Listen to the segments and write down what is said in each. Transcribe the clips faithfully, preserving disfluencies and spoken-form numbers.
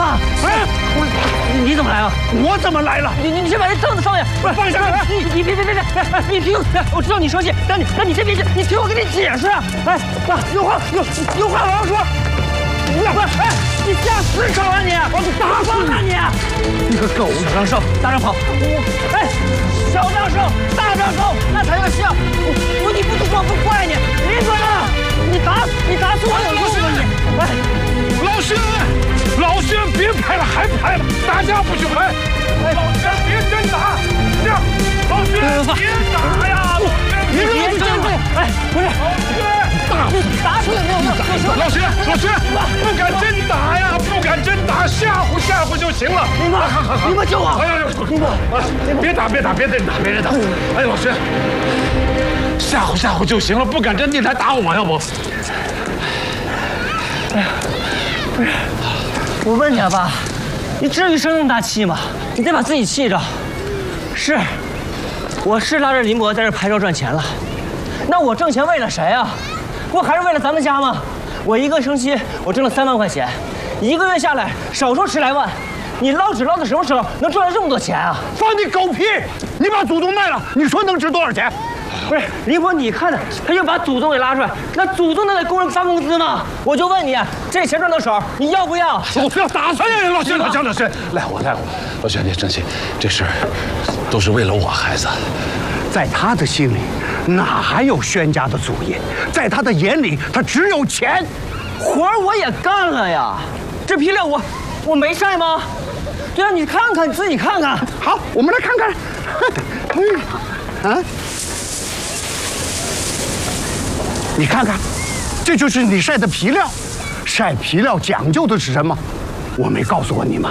爸，哎，我你怎么来了？ 我怎么来了？ 你你你先把这凳子放下，不是放下！你你别别别别别！你听，我知道你生气，但你但你先别急，你听我跟你解释。哎，爸，有话有有话我要说。不是，哎，你下死手啊你！我打死你！你个狗！小张手，大张跑！我哎，小张手，大张手，那才叫像！我我你不懂我不怪你，闭嘴啊！你打你打死我有用吗你？哎， 老薛，老薛别拍了，还拍了，打架不许拍！老薛别真打，这样，老薛别打呀！ 你别真打！哎，不是， 老薛。 打打死也没有用。 老薛，老薛，不敢真打呀，不敢真打，吓唬吓唬就行了。 林哥，林哥救我！ 哎呀，林哥，别打，别打，别真打，别真打。哎，老薛，吓唬吓唬就行了，不敢真，你来打我，要不？ 哎呀，不是，我问你啊，爸，你至于生那么大气吗？你得把自己气着。是，我是拉着林博在这拍照赚钱了，那我挣钱为了谁啊？不还是为了咱们家吗？我一个星期我挣了三万块钱，一个月下来少说十来万。你捞纸捞到什么时候能赚到这么多钱啊？ 放你狗屁！你把祖宗卖了，你说能值多少钱？ 不是林博，你看的，他又把祖宗给拉出来，那祖宗能给工人发工资吗？我就问你，这钱赚到手，你要不要？ 我不要打死你！老薛，老薛，老薛，赖我，赖我！老薛，别生气，这事儿都是为了我孩子。在他的心里，哪还有轩家的祖业？在他的眼里，他只有钱。 活儿我也干了呀，这皮料我我没晒吗？对啊，你看看，你自己看看。 好，我们来看看。啊，你看看，这就是你晒的皮料。晒皮料讲究的是什么？我没告诉过你吗？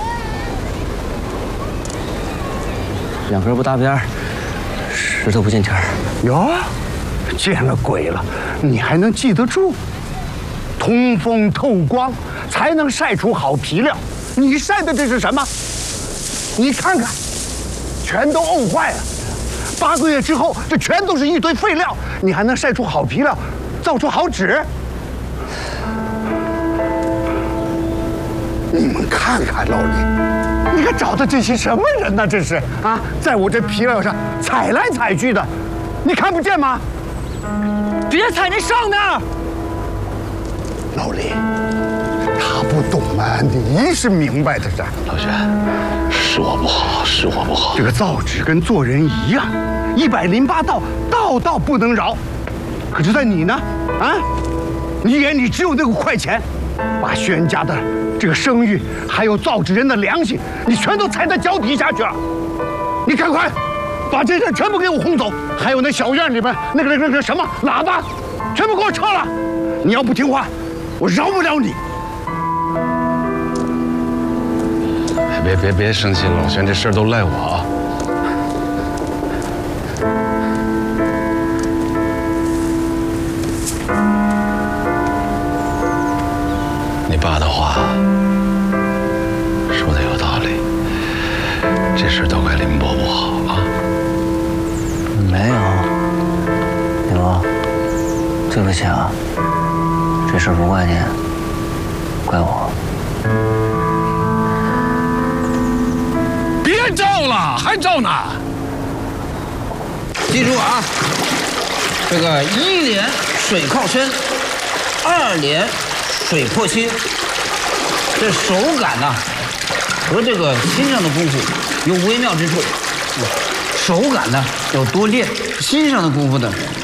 两根不搭边，石头不见天儿。 哟，见了鬼了！你还能记得住？通风透光才能晒出好皮料。你晒的这是什么？你看看，全都沤坏了。八个月之后，这全都是一堆废料。你还能晒出好皮料，造出好纸？你们看看老李，你可找的这些什么人呢？这是啊，在我这皮料上踩来踩去的，你看不见吗？ 别踩那上面！ 老李，他不懂吗？你是明白的噻。 老薛，是我不好，是我不好。 这个造纸跟做人一样，一百零八道，道道不能饶。可是在你呢，啊，你眼里只有那个快钱，把轩家的这个声誉，还有造纸人的良心，你全都踩在脚底下去了。你赶快把这些全部给我轰走，还有那小院里边那个那个那个什么喇叭，全部给我撤了。你要不听话，我饶不了你。 别别别生气，老轩，这事儿都赖我啊。你爸的话说的有道理，这事都怪林伯不好啊。 没有，林伯，对不起啊，这事不怪你，怪我。 别照了，还照呢？ 记住啊，这个一连水靠身，二连水破心。这手感呢、啊，和这个心上的功夫有微妙之处。手感呢要多练，心上的功夫呢